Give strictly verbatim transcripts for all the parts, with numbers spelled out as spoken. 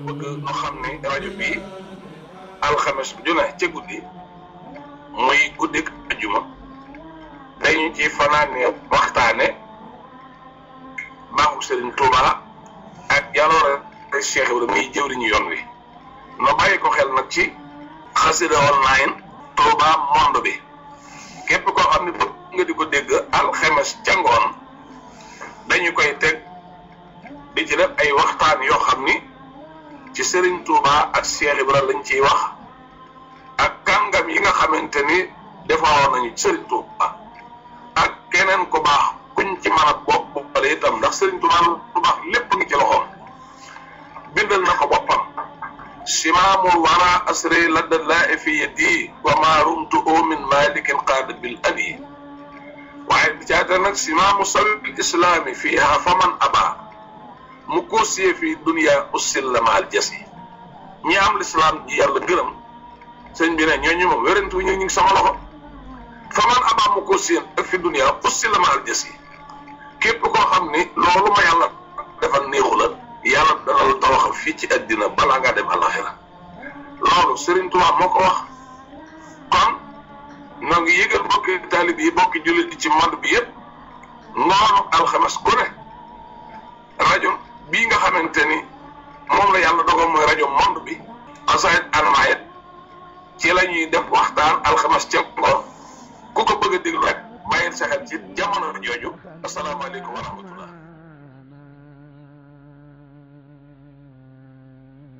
bëgg ñu xam ne rajo bii alxames ju ne ca guddi muy guddik ajuma dañu ci fanaane waxtaane baaxu Serigne Touba ak jaloore Cheikh Ibrahima muy jëwriñu yoon wi no bàyyi ko xel nag ci xasida online Touba monde bi képp koo xam ne bëgg nga di ko dégg alxames ca ngoon dañu koy teg di ci def ay waxtaan yoo xam ni ci Serigne Touba ak Cheikh Ibrahima lañ ciy wax ak kàngam yi nga xamante ni defaroon nañu ci Serigne Touba ak keneen ku baax kuñ ci mën a bopp boppale itam ndax Serigne Touba lu baax lépp ngi ci loxoom bindal na ko boppam simaamul wara asri ladda laa fi yadi wa ma rumtu min malikin qaada bil adi waaye bi caata nag simaamu sabil islaami fiiha faman aba mu koosiyee fi dunia ussil la maal jasi ñi am lislaam ji yàlla gërëm sëñ bi ne ñooñu moom wérantu ñu ngi sama loxo faman aba mu koosiyee ak fi dunia ussil la maal jasi képp koo xam ni loolu ma yàlla defal néexu la yàlla dana la tawaxal fii ci àddina balaa ngaa dem àllaxira loolu Serigne Touba moo ko wax kon noo ngi yëgal bokki taalib yi bokki jullit yi ci monde bi yëpp ngoonu alxames ku ne rajo bii nga xamante ni moom la yàlla dogal mooy rajo monde bi asayit anmayet ci la ñuy def waxtaan alxames ca ngoon ku ko bëgg a déglu rek bàyyil sa xel ci jamono jooju asalaamaaleykum wa rahmatullah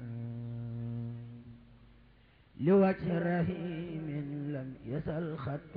لوجه رحيم لم يسل خط